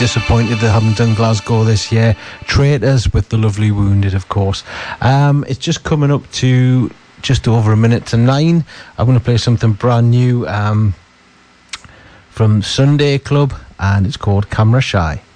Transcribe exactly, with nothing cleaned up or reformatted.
disappointed they haven't done Glasgow this year. Traitors with The Lovely Wounded, of course. Um, it's just coming up to just over a minute to nine. I'm going to play something brand new um, from Sunday Club, and it's called Camera Shy.